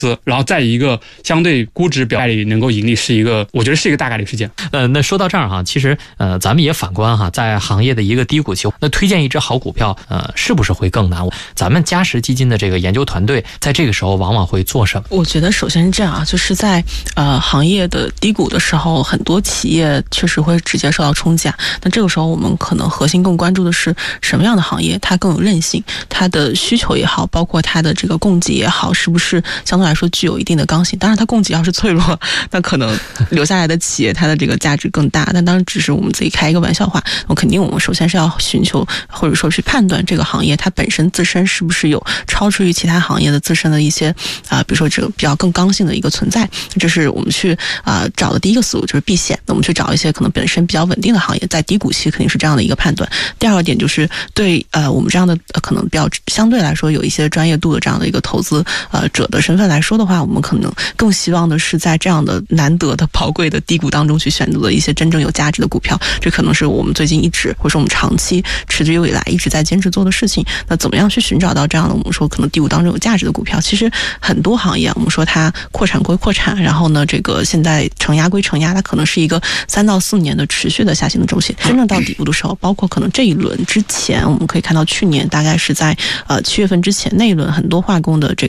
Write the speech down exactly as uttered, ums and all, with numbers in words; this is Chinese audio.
然后在一个相对估值表里能够盈利，是一个我觉得是一个大概率事件。 呃，那说到这儿哈，其实呃，咱们也反观哈，在行业的一个低谷期，那推荐一只好股票，呃，是不是会更难？咱们嘉实基金的这个研究团队在这个时候往往会做什么？ 我觉得首先是这样啊，就是在呃行业的低谷的时候，很多企业确实会直接受到冲价。那这个时候我们可能核心更关注的是什么样的行业，它更有韧性，它的需求也好，包括它的这个供给也好，是不是相对来说具有一定的刚性？当然，它供给要是脆弱，那可能留下来的企业它的这个价值更大。但当然只是我们自己开一个玩笑话。我肯定我们首先是要寻求或者说去判断这个行业它本身自身是不是有超出于其他行业的自身的一些啊、呃，比如说这个比较更刚性的一个存在。这是我们去啊、呃、找的第一个思路，就是避险。那我们去找一些可能本身比较稳定的行业，在低谷期肯定是这样的一个判断。第二个点就是对呃我们这样的、呃、可能比较相对来说有一些专业度的这样的一个投资呃者的身份来说的话，我们可能更希望的是在这样的难得的宝贵的低谷当中去选择一些真正有价值的股票。这可能是我们最近一直或者说我们长期持之以来一直在坚持做的事情。那怎么样去寻找到这样的我们说可能低谷当中有价值的股票？其实很多行业我们说它扩产归扩产，然后呢这个现在承压归承压，它可能是一个三到四年的持续的下行的周期。真正到底部的时候，包括可能这一轮之前，我们可以看到去年大概是在呃七月份之前那一轮很多化工的这